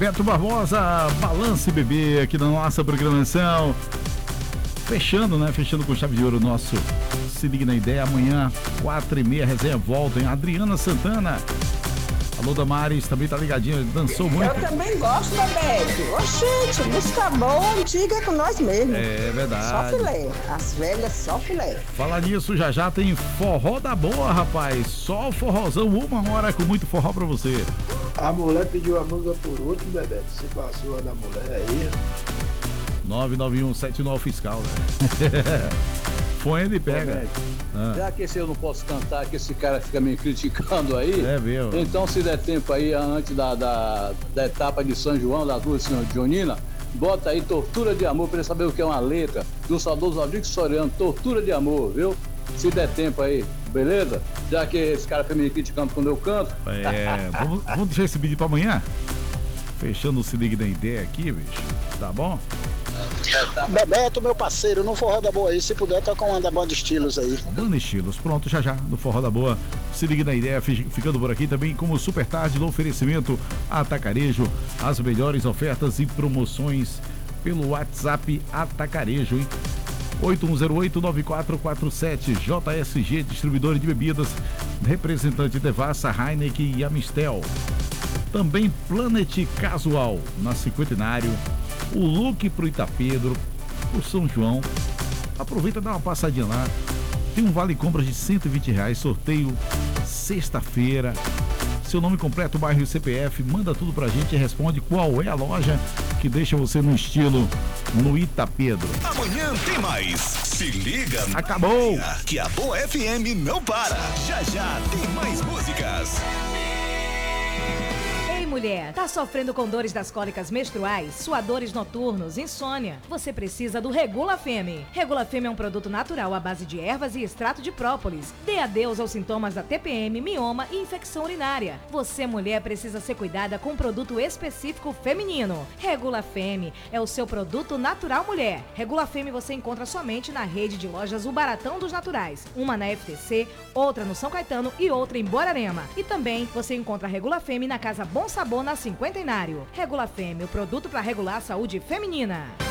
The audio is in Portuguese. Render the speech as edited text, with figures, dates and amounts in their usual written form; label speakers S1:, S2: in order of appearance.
S1: Beto Barbosa, Balance Bebê aqui na nossa programação. Fechando com chave de ouro o nosso Se Liga na Ideia. Amanhã, 4h30, resenha volta, hein? Adriana Santana. Alô, Damares, também tá ligadinha, dançou muito.
S2: Eu também gosto da Beto. Oxente, música boa, antiga é com nós mesmo.
S1: É verdade.
S2: Só filé. As velhas, só filé.
S1: Falar nisso, já tem forró da boa, rapaz. Só o forrozão, 1 hora com muito forró pra você.
S3: A mulher pediu a música por último, Bebeto. Você passou a da mulher aí.
S1: 99179 fiscal, né? Põe ele pega.
S4: Já que esse eu não posso cantar, que esse cara fica me criticando aí.
S1: É mesmo.
S4: Então, se der tempo aí, antes da etapa de São João, da rua Junina, bota aí Tortura de Amor, pra ele saber o que é uma letra. Do saudoso Rodrigo Soriano, Tortura de Amor, viu? Se der tempo aí, beleza? Já que esse cara fica me criticando quando eu canto.
S1: Vamos deixar esse vídeo pra amanhã? Fechando o Se Liga na Ideia aqui, bicho. Tá bom?
S5: Bebeto, meu parceiro, no Forró da Boa aí, se puder tocar uma da Banda Estilos aí.
S1: Banda Estilos, pronto, já, no Forró da Boa. Se Liga na Ideia, ficando por aqui também como Super Tarde no oferecimento Atacarejo. As melhores ofertas e promoções pelo WhatsApp Atacarejo, hein? 8108-9447, JSG, distribuidor de bebidas, representante Devassa, Heineken e Amistel. Também Planet Casual, na Cinquentenário. O look pro Itapedro, o São João. Aproveita e dá uma passadinha lá. Tem um vale compras de R$120, sorteio sexta-feira. Seu nome completo, bairro e CPF, manda tudo pra gente e responde qual é a loja que deixa você no estilo no Itapedro.
S6: Amanhã tem mais. Se liga.
S1: Acabou.
S6: Que a Boa FM não para. Já tem mais músicas.
S7: Mulher, tá sofrendo com dores das cólicas menstruais, suadores noturnos, insônia? Você precisa do Regula Femme. Regula Femme é um produto natural à base de ervas e extrato de própolis. Dê adeus aos sintomas da TPM, mioma e infecção urinária. Você, mulher, precisa ser cuidada com um produto específico feminino. Regula Femme é o seu produto natural mulher. Regula Femme você encontra somente na rede de lojas O Baratão dos Naturais. Uma na FTC, outra no São Caetano e outra em Borarema. E também você encontra a Regula Femme na Casa Bom Sabor na Cinquentenário. Regula Femme, o produto para regular a saúde feminina.